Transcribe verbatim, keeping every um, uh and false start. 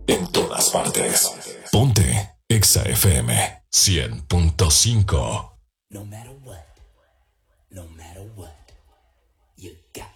En todas partes. Ponte Exa F M cien punto cinco. No matter what, no matter what.